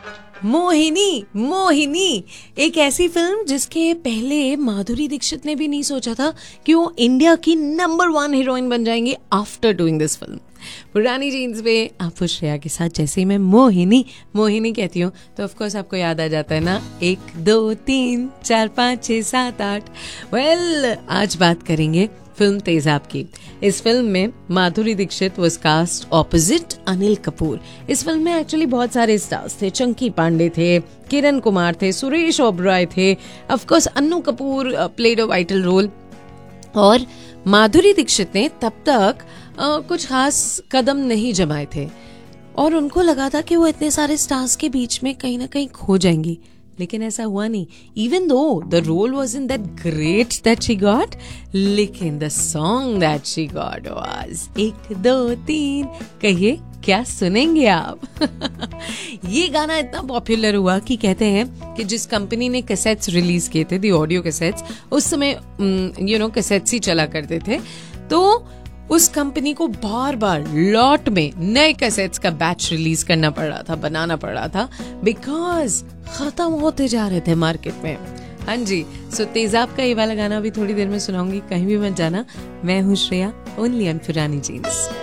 मोहिनी, मोहिनी एक ऐसी फिल्म जिसके पहले माधुरी दीक्षित ने भी नहीं सोचा था कि वो इंडिया की नंबर 1 हीरोइन बन जाएंगी आफ्टर डूइंग दिस फिल्म। पुरानी जीन्स में आपको श्रेया के साथ जैसे ही मैं मोहिनी मोहिनी कहती हूँ तो ऑफ कोर्स आपको याद आ जाता है ना 1 2 3 4 5 6 7 8। वेल, आज बात करेंगे फिल्म तेजाब की। इस फिल्म में Madhuri Dixit was cast opposite Anil Kapoor. इस फिल्म में एक्चुअली बहुत सारे स्टार्स थे। चंकी पांडे थे, किरण कुमार थे, सुरेश ओबरॉय थे, of course Annu Kapoor played a vital role. और माधुरी दीक्षित ने तब तक कुछ खास कदम नहीं जमाए थे और उनको लगा था कि वो इतने सारे स्टार्स के बीच में कहीं ना कहीं खो जाएंगी, लेकिन ऐसा हुआ नहीं। Even though the role was in that great that she got, लेकिन the song that she got was 1 2 3। कहिए क्या सुनेंगे आप? ये गाना इतना पॉपुलर हुआ कि कहते हैं कि जिस कंपनी ने कैसेट्स रिलीज किए थे, दी ऑडियो कैसेट्स, उस समय कैसेट्स ही चला करते थे, तो उस कंपनी को बार बार लॉट में नए कैसेट्स का बैच रिलीज करना पड़ रहा था, बनाना पड़ रहा था, बिकॉज खत्म होते जा रहे थे मार्केट में। हाँ जी, सो तेजाब का ये वाला गाना भी थोड़ी देर में सुनाऊंगी, कहीं भी मत जाना। मैं हूँ श्रेया, ओनली ऑन पुरानी जीन्स।